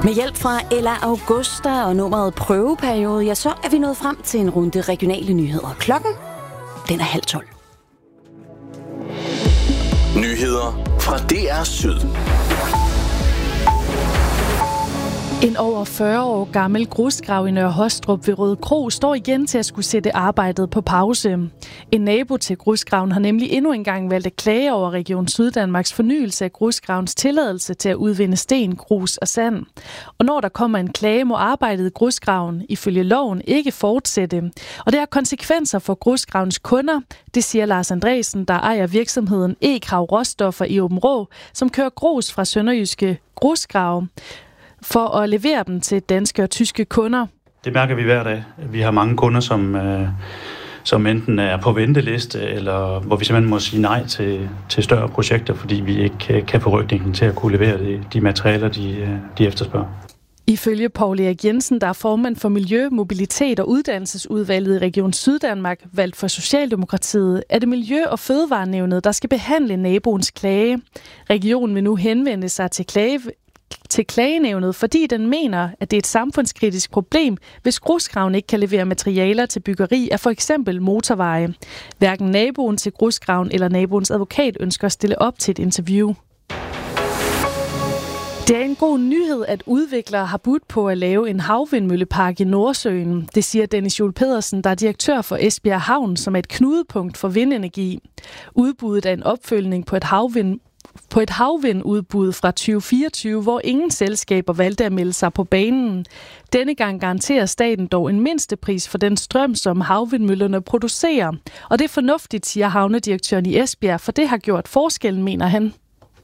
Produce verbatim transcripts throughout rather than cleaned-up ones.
Med hjælp fra Ella Augusta og nummeret Prøveperiode, ja, så er vi nået frem til en runde regionale nyheder. Klokken, den er halv tolv. Nyheder fra D R Syd. En over fyrre år gammel grusgrav i Nørre Hostrup ved Røde Kro står igen til at skulle sætte arbejdet på pause. En nabo til grusgraven har nemlig endnu engang valgt at klage over Region Syddanmarks fornyelse af grusgravens tilladelse til at udvinde sten, grus og sand. Og når der kommer en klage, må arbejdet i grusgraven ifølge loven ikke fortsætte. Og det har konsekvenser for grusgravens kunder, det siger Lars Andresen, der ejer virksomheden E-Krav Råstoffer i Aabenraa, som kører grus fra sønderjyske grusgrave for at levere dem til danske og tyske kunder. Det mærker vi hver dag. Vi har mange kunder, som, øh, som enten er på venteliste, eller hvor vi simpelthen må sige nej til, til større projekter, fordi vi ikke kan få rygningen til at kunne levere de, de materialer, de, de efterspørger. Ifølge Poul Erik Jensen, der er formand for Miljø, Mobilitet og Uddannelsesudvalget i Region Syddanmark, valgt for Socialdemokratiet, er det Miljø- og Fødevarenævnet, der skal behandle naboens klage. Regionen vil nu henvende sig til klage til klagenævnet, fordi den mener, at det er et samfundskritisk problem, hvis grusgraven ikke kan levere materialer til byggeri af for eksempel motorveje. Hverken naboen til grusgraven eller naboens advokat ønsker at stille op til et interview. Det er en god nyhed, at udviklere har budt på at lave en havvindmøllepark i Nordsøen. Det siger Dennis Juel Pedersen, der er direktør for Esbjerg Havn, som er et knudepunkt for vindenergi. Udbuddet er en opfølgning på et havvind på et havvindudbud fra tyve fireogtyve, hvor ingen selskaber valgte at melde sig på banen. Denne gang garanterer staten dog en mindstepris for den strøm, som havvindmøllerne producerer. Og det er fornuftigt, siger havnedirektøren i Esbjerg, for det har gjort forskellen, mener han.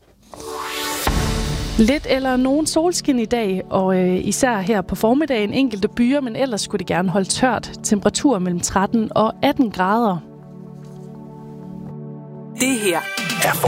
Lidt eller nogen solskin i dag, og øh, især her på formiddagen enkelte byer, men ellers skulle det gerne holde tørt. Temperatur mellem tretten og atten grader. Det her er